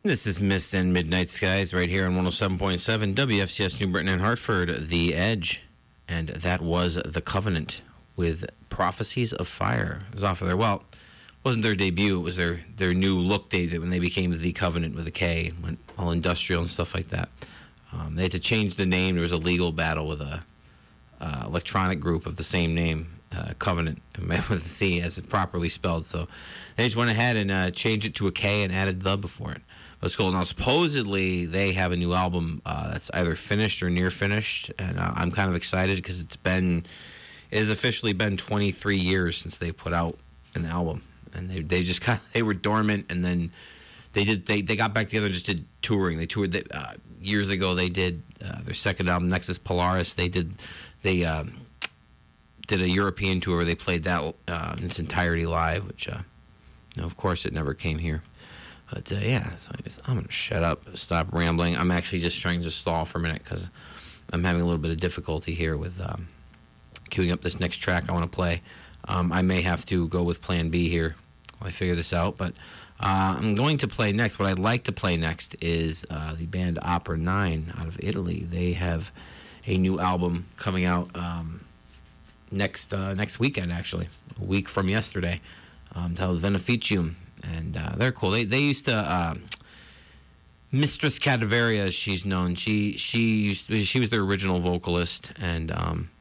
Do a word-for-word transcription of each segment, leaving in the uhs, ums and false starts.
This is Mist and Midnight Skies right here on one oh seven point seven W F C S New Britain and Hartford, The Edge. And that was The Covenant with Prophecies of Fire. It was off of their, well, it wasn't their debut. It was their, their new look day when they became The Covenant with a K and went all industrial and stuff like that. Um, they had to change the name. There was a legal battle with a uh, electronic group of the same name, uh, Covenant, with a C as it properly spelled. So they just went ahead and uh, changed it to a K and added the before it. That's cool. Now, supposedly, they have a new album uh, that's either finished or near finished, and uh, I'm kind of excited because it's been, it has officially been twenty-three years since they put out an album, and they they just kind of, they were dormant, and then they did they, they got back together and just did touring. They toured they, uh, years ago. They did uh, their second album, Nexus Polaris. They did they um, did a European tour where they played that uh, in its entirety live, which uh, you know, of course it never came here. But, uh, yeah, so I guess I'm going to shut up, stop rambling. I'm actually just trying to stall for a minute because I'm having a little bit of difficulty here with um, queuing up this next track I want to play. Um, I may have to go with Plan B here while I figure this out. But uh, I'm going to play next. What I'd like to play next is uh, the band Opera nine out of Italy. They have a new album coming out um, next uh, next weekend, actually, a week from yesterday, um, titled Beneficium. And uh, they're cool. They they used to uh, Mistress Cadaveria, as she's known. She she used to, she was their original vocalist, and um,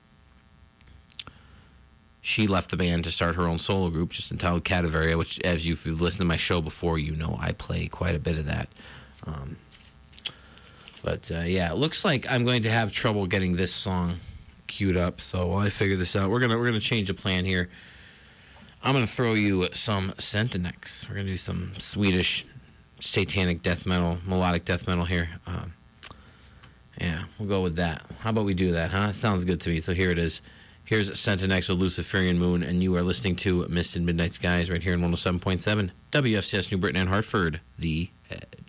she left the band to start her own solo group, just entitled Cadaveria. Which, as you've listened to my show before, you know I play quite a bit of that. Um, but uh, yeah, it looks like I'm going to have trouble getting this song queued up. So while I figure this out, we're gonna we're gonna change a plan here. I'm going to throw you some Centinex. We're going to do some Swedish satanic death metal, melodic death metal here. Um, yeah, we'll go with that. How about we do that, huh? Sounds good to me. So here it is. Here's Centinex with Luciferian Moon, and you are listening to Mist and Midnight Skies right here in one oh seven point seven W F C S New Britain and Hartford, The Edge.